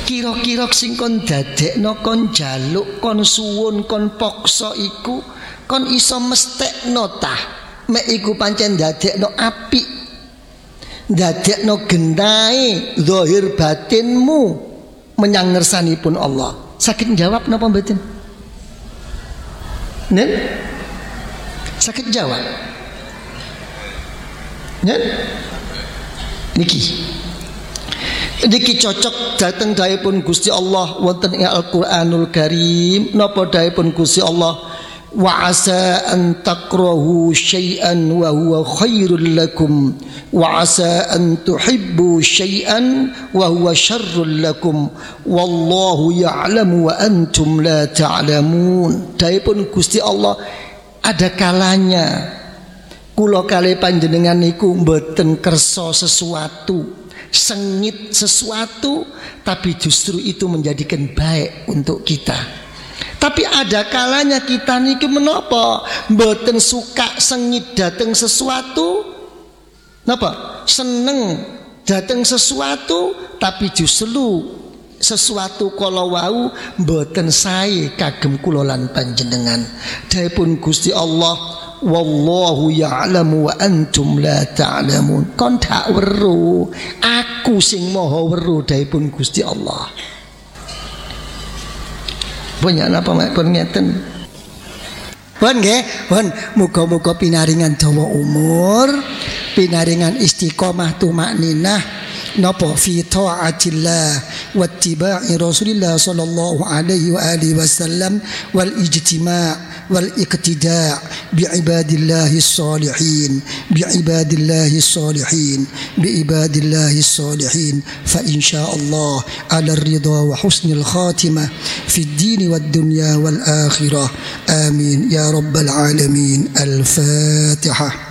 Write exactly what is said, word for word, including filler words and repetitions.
kira-kira sing kon dadekno kon jaluk kon suwun kon paksa iku kon iso mestekno ta mek iku pancen dadekno apik dadekno genahe zahir batinmu menyang ngersanipun Allah. Sakit jawab napa mboten? Nen? Sakit jawab. Nen? Niki. Niki cocok dateng daipun Gusti Allah wonten ing Al-Qur'anul Karim. Napa daipun Gusti Allah? Wa asa an takrahu syai'an wa huwa khairul lakum wa asa an tuhibbu syai'an wa huwa syarrul lakum wallahu ya'lamu wa antum la ta'lamun. Daipun Gusti Allah, ada kalanya kula kalih panjenengan niku mboten kersa sesuatu, sengit sesuatu, tapi justru itu menjadikan baik untuk kita. Tapi ada kalanya kita niki menapa mboten suka sengit dateng sesuatu, napa seneng dateng sesuatu, tapi justru sesuatu kala wau mboten sae kagem kula lan panjenengan. Daipun Gusti Allah, wallahu ya'lamu wa antum la ta'lamun. Kon dak weruh, aku sing maha weruh daipun Gusti Allah. Banyak napa mek kon ngeten. Pun nggih, pun muga-muga pinaringan dawa umur, pinaringan istiqomah tumakninah napa fi taatillah wa ittiba'i Rasulillah sallallahu alaihi wa alihi wasallam wal ijtima' wal iqtida' bi ibadillahis salihin bi ibadillahis salihin bi ibadillahis salihin fa insyaallah ala ridha wa husnil khatimah fi ad-din wad dunya wal akhirah amin ya rabbal alamin. Al-Fatihah.